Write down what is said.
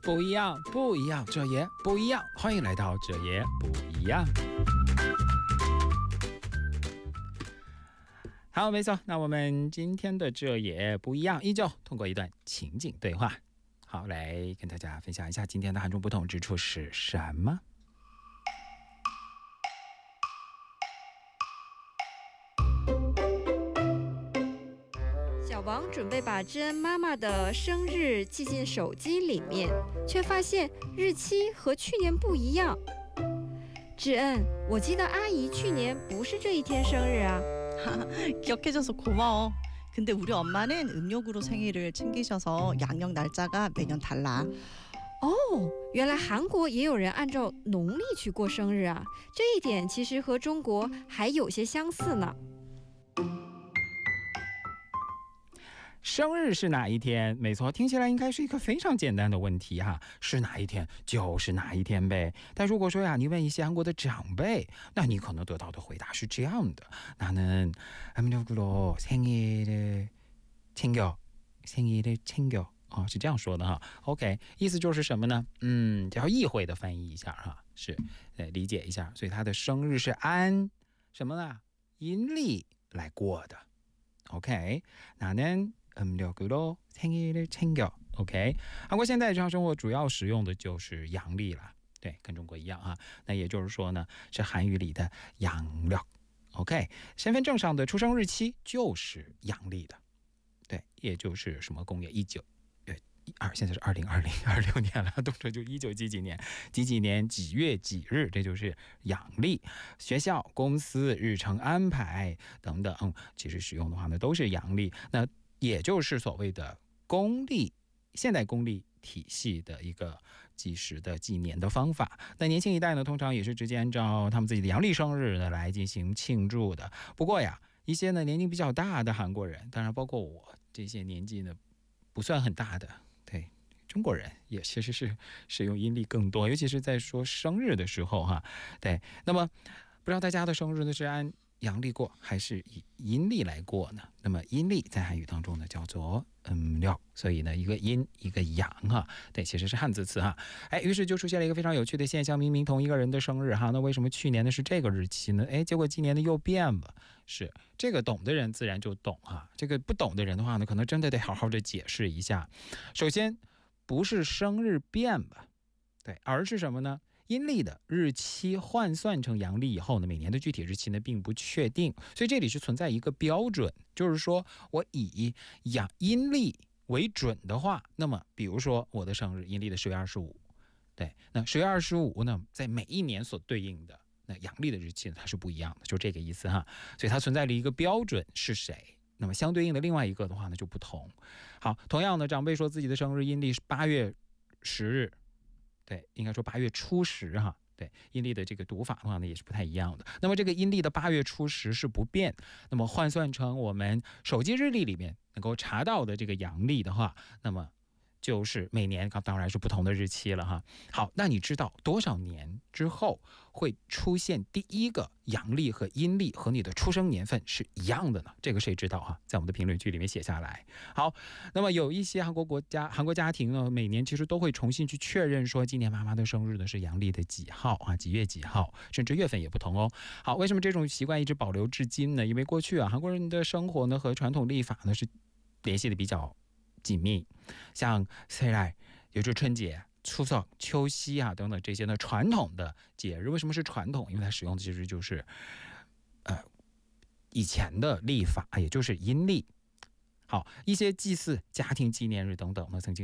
不一样，不一样，这也不一样。欢迎来到这也不一样。好，没错，那我们今天的这也不一样，依旧通过一段情景对话，好，来跟大家分享一下今天的韩中不同之处是什么。 小王准备把知恩妈妈的生日记进手机里面，却发现日期和去年不一样。知恩，我记得阿姨去年不是这一天生日啊。 기억해줘서 고마워. 근데 우리 엄마는 음력으로 생일을 챙기셔서 양력 날짜가 매년 달라. 哦，原来韩国也有人按照农历去过生日啊，这一点其实和中国还有些相似呢。 生日是哪一天？没错，听起来应该是一个非常简单的问题哈，是哪一天就是哪一天呗。但如果说呀，你问一些韩国的长辈，那你可能得到的回答是这样的：나는 음력으로 생일을 챙겨。是这样说的哈。OK， 意思就是什么呢？叫意会的翻译一下哈，是理解一下。所以他的生日是按什么呢？阴历来过的。OK，나는 음력으로 생일을 챙겨。 OK， 韩国现在日常生活主要使用的就是阳历了，对，跟中国一样啊。那也就是说呢，是韩语里的阳历。OK， 身份证上的出生日期就是阳历的，对，也就是什么公元现在是2026年了，动辄就19几年几月几日，这就是阳历。学校、公司、日程安排等等，其实使用的话呢都是阳历。那也就是所谓的公历，现代公历体系的一个计时的纪年的方法。那年轻一代呢，通常也是直接按照他们自己的阳历生日呢来进行庆祝的。不过呀，一些呢年龄比较大的韩国人，当然包括我这些年纪呢不算很大的，对，中国人也其实是使用阴历更多，尤其是在说生日的时候哈。对，那么不知道大家的生日呢是按阳历过还是以阴历来过呢？那么阴历在韩语当中呢叫做음력，所以呢一个阴一个阳哈，对，其实是汉字词哈。于是就出现了一个非常有趣的现象，明明同一个人的生日哈，那为什么去年的是这个日期呢？结果今年的又变了。是这个懂的人自然就懂哈，这个不懂的人的话呢，可能真的得好好的解释一下。首先，不是生日变了，对，而是什么呢？阴历的日期换算成阳历以后呢，每年的具体日期呢并不确定，所以这里是存在一个标准，就是说我以阴历为准的话，那么比如说我的生日阴历的10月25，对，那10月25呢，在每一年所对应的那阳历的日期呢，它是不一样的，就这个意思哈。所以它存在了一个标准是谁，那么相对应的另外一个的话呢就不同。好，同样的，长辈说自己的生日阴历是8月10日。对，应该说8月初10哈，对，阴历的这个读法的话呢也是不太一样的。那么这个阴历的8月初10是不变，那么换算成我们手机日历里面能够查到的这个阳历的话，那么就是每年当然是不同的日期了哈。好，那你知道多少年之后会出现第一个阳历和阴历和你的出生年份是一样的呢？这个谁知道哈？在我们的评论区里面写下来。好，那么有一些韩国家庭呢，每年其实都会重新去确认说今年妈妈的生日呢是阳历的几号啊，几月几号，甚至月份也不同哦。好，为什么这种习惯一直保留至今呢？因为过去韩国人的生活呢和传统历法呢是联系的比较紧密，像설날也就是春节、추석、秋夕啊等等这些呢传统的节日。为什么是传统？因为它使用的其实就是以前的历法，也就是阴历。好，一些祭祀、家庭纪念日等等呢，曾经